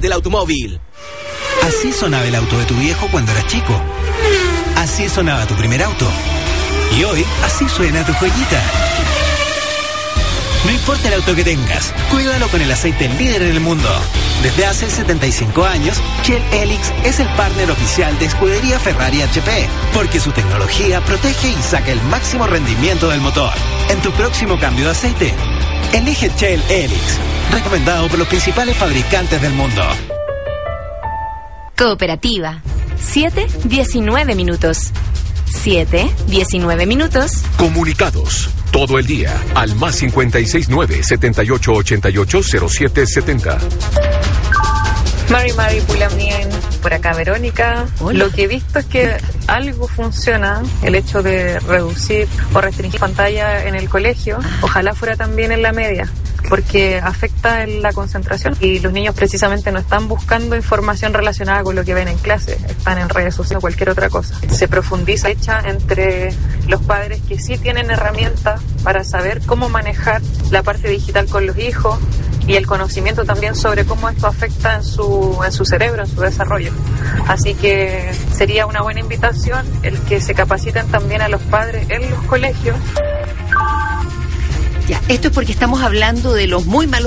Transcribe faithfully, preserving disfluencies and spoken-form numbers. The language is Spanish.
del automóvil. Así sonaba el auto de tu viejo cuando eras chico. Así sonaba tu primer auto. Y hoy, así suena tu joyita. No importa el auto que tengas, cuídalo con el aceite líder en el mundo. Desde hace setenta y cinco años, Shell Helix es el partner oficial de Escudería Ferrari H P, porque su tecnología protege y saca el máximo rendimiento del motor. En tu próximo cambio de aceite, elige Shell Helix, recomendado por los principales fabricantes del mundo. Cooperativa. siete diecinueve minutos. siete diecinueve minutos. Comunicados. Todo el día al más cincuenta y seis nueve, setenta y ocho ochenta y ocho, cero siete setenta. Mari Mari Pulamien, por acá Verónica. Hola. Lo que he visto es que algo funciona, el hecho de reducir o restringir pantalla en el colegio, ojalá fuera también en la media, porque afecta en la concentración y los niños precisamente no están buscando información relacionada con lo que ven en clase, están en redes sociales o cualquier otra cosa. Se profundiza hecha entre los padres que sí tienen herramientas para saber cómo manejar la parte digital con los hijos y el conocimiento también sobre cómo esto afecta en su, en su cerebro, en su desarrollo. Así que sería una buena invitación el que se capaciten también a los padres en los colegios. Ya, esto es porque estamos hablando de los muy malos